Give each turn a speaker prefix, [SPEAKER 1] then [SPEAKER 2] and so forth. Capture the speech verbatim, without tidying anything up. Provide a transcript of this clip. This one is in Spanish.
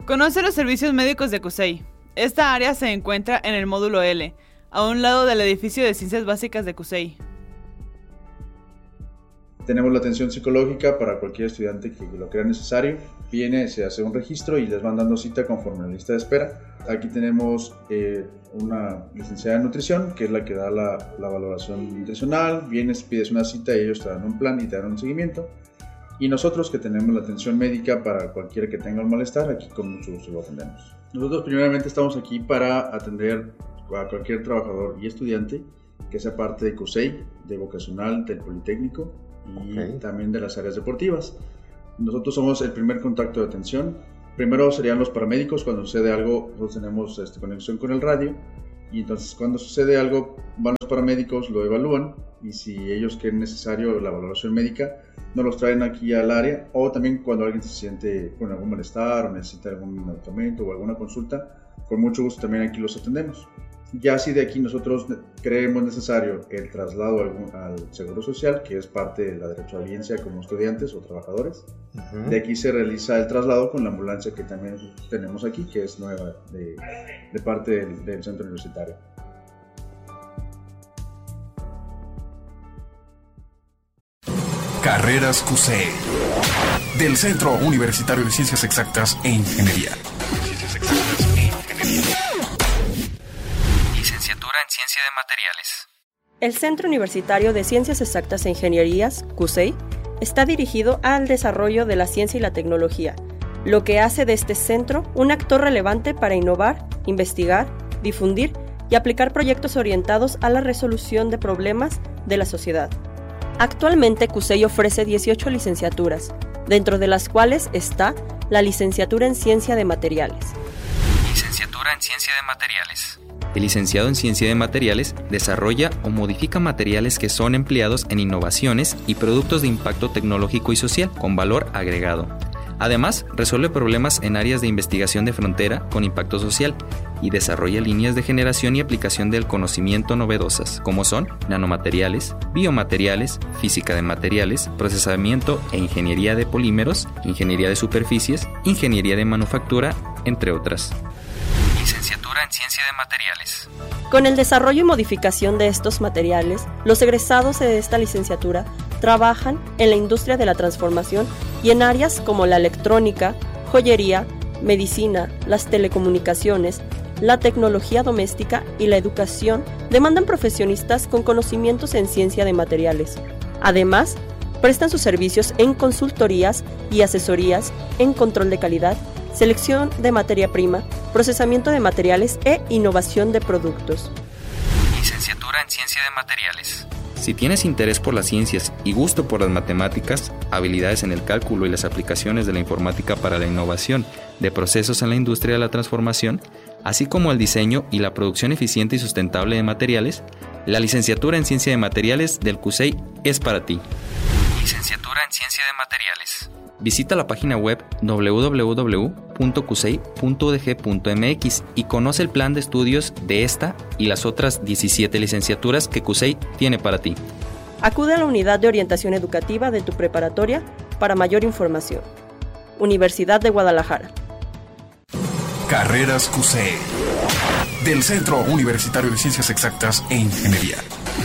[SPEAKER 1] Conoce los servicios médicos de CUSEI. Esta área se encuentra en el módulo L, a un lado del edificio de Ciencias Básicas de CUSEI.
[SPEAKER 2] Tenemos la atención psicológica para cualquier estudiante que lo crea necesario. Viene, se hace un registro y les van dando cita conforme a la lista de espera. Aquí tenemos eh, una licenciada en nutrición, que es la que da la, la valoración nutricional. Vienes, pides una cita y ellos te dan un plan y te dan un seguimiento. Y nosotros, que tenemos la atención médica para cualquiera que tenga un malestar, aquí con mucho gusto lo atendemos. Nosotros primeramente estamos aquí para atender a cualquier trabajador y estudiante que sea parte de CUSEI, de vocacional, del Politécnico y okay. también de las áreas deportivas. Nosotros somos el primer contacto de atención. Primero serían los paramédicos. Cuando sucede algo, nosotros tenemos este, conexión con el radio, y entonces cuando sucede algo van los paramédicos, lo evalúan, y si ellos creen necesario la valoración médica, nos los traen aquí al área. O también cuando alguien se siente con algún malestar o necesita algún medicamento o alguna consulta, con mucho gusto también aquí los atendemos. Ya si de aquí nosotros creemos necesario el traslado al, al Seguro Social, que es parte de la derecho a audiencia como estudiantes o trabajadores, uh-huh. de aquí se realiza el traslado con la ambulancia que también tenemos aquí, que es nueva de, de parte del, del centro universitario.
[SPEAKER 3] Carreras CUSEI, del Centro Universitario de Ciencias Exactas e Ingeniería. Ciencias Exactas e Ingeniería.
[SPEAKER 4] Licenciatura en Ciencia de Materiales.
[SPEAKER 5] El Centro Universitario de Ciencias Exactas e Ingenierías, CUSEI, está dirigido al desarrollo de la ciencia y la tecnología, lo que hace de este centro un actor relevante para innovar, investigar, difundir y aplicar proyectos orientados a la resolución de problemas de la sociedad. Actualmente, CUSEI ofrece dieciocho licenciaturas, dentro de las cuales está la licenciatura en Ciencia de Materiales.
[SPEAKER 4] Licenciatura en Ciencia de Materiales.
[SPEAKER 6] El licenciado en Ciencia de Materiales desarrolla o modifica materiales que son empleados en innovaciones y productos de impacto tecnológico y social con valor agregado. Además, resuelve problemas en áreas de investigación de frontera con impacto social y desarrolla líneas de generación y aplicación del conocimiento novedosas, como son nanomateriales, biomateriales, física de materiales, procesamiento e ingeniería de polímeros, ingeniería de superficies, ingeniería de manufactura, entre otras.
[SPEAKER 4] Licenciatura en Ciencia de Materiales.
[SPEAKER 5] Con el desarrollo y modificación de estos materiales, los egresados de esta licenciatura trabajan en la industria de la transformación y en áreas como la electrónica, joyería, medicina, las telecomunicaciones, la tecnología doméstica y la educación demandan profesionistas con conocimientos en ciencia de materiales. Además, prestan sus servicios en consultorías y asesorías en control de calidad, selección de materia prima, procesamiento de materiales e innovación de productos.
[SPEAKER 4] Licenciatura en Ciencia de Materiales.
[SPEAKER 6] Si tienes interés por las ciencias y gusto por las matemáticas, habilidades en el cálculo y las aplicaciones de la informática para la innovación de procesos en la industria de la transformación, así como el diseño y la producción eficiente y sustentable de materiales, la licenciatura en Ciencia de Materiales del CUSEI es para ti.
[SPEAKER 4] Licenciatura en Ciencia de Materiales.
[SPEAKER 6] Visita la página web doble u doble u doble u punto cusei punto u d g punto m x y conoce el plan de estudios de esta y las otras diecisiete licenciaturas que CUSEI tiene para ti.
[SPEAKER 5] Acude a la unidad de orientación educativa de tu preparatoria para mayor información. Universidad de Guadalajara.
[SPEAKER 3] Carreras CUSEI, del Centro Universitario de Ciencias Exactas e Ingeniería.